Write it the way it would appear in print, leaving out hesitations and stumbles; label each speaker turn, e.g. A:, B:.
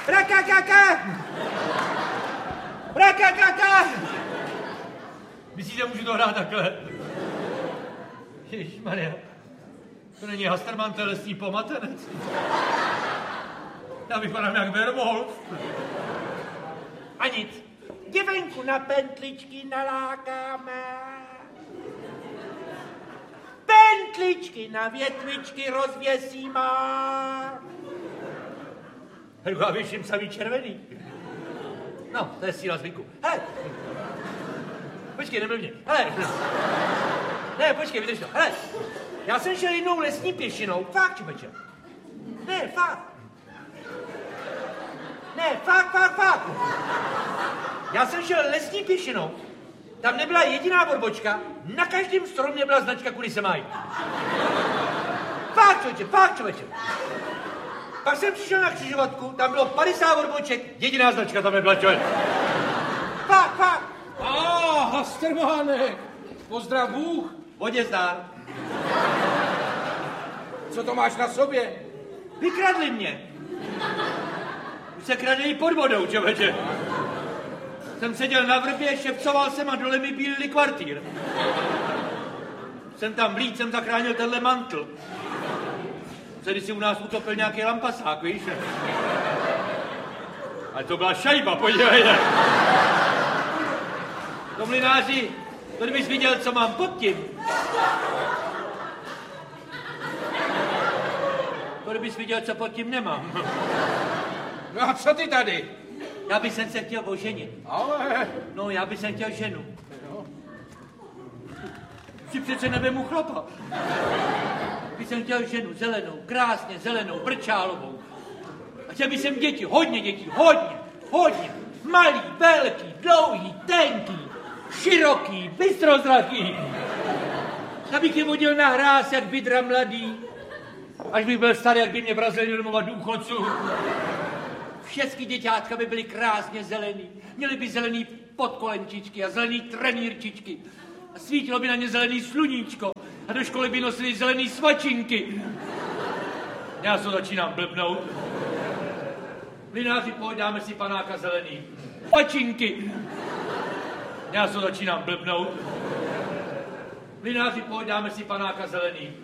A: Brakakaka! Brakakaka!
B: Myslíte, můžu to hrát takhle? Ježišmarja, to není Hasterman, to je lesní pomatenec. Já vypadám jak Werwolf.
A: A nic. Děvenku na pentličky nalákáme. Pentličky na větvičky rozvěsíme.
B: Já věším samý červený. No, to je síla zvyku. Hele. Počkej, nebyl mě. Hele. Ne, počkej, vydrž to. Hele. Já jsem šel jednou lesní pěšinou.
A: Fakt, čověče. Ne, fakt. Ne, fakt.
B: Já jsem šel lesní pěšinou. Tam nebyla jediná borbočka. Na každém stromě byla značka, kudy se mají. Fakt, člověče. Pak jsem přišel na křižovatku, tam bylo 50 borboček, jediná značka tam nebyla, člověk.
A: Fakt.
C: Hastermánek, pozdrav Bůh.
B: Vodě zdár.
C: Co to máš na sobě?
B: Vykradli mě. Už se kradli pod vodou, člověče. Jsem seděl na vrbě, šepcoval jsem a dole mi bílili kvartýr. Jsem tam vlít, jsem zachránil tenhle mantl. Když si u nás utopil nějaký lampasák, víš? Ale to byla šajba, podívejte. To mlynáři, to kdybys viděl, co mám pod tím. To kdybys viděl, co pod tím nemám.
C: No a co ty tady?
B: Já bych se chtěl oženit.
C: Ale...
B: No, já bych chtěl ženu. Si přece nevemu chlapa. Bych jsem chtěl ženu zelenou, krásně zelenou, brčálovou. A chtěl bych jsem děti, hodně dětí, hodně. Malý, velký, dlouhý, tenký, široký, bystrozraký. Abych je vodil na hráz, jak bydra mladý. Až bych byl starý, jak by mě vrazili domova důchodců. Všechny děťátka by byly krásně zelený. Měly by zelený podkolenčičky a zelený trenýrčičky. A svítilo by na ně zelený sluníčko. A do školy by nosili zelený svačinky. Já se začínám blbnout. Mlynáři, pojď, dáme si panáka zelený. Svačinky. Já se začínám blbnout. Mlynáři, pojď, dáme si panáka zelený.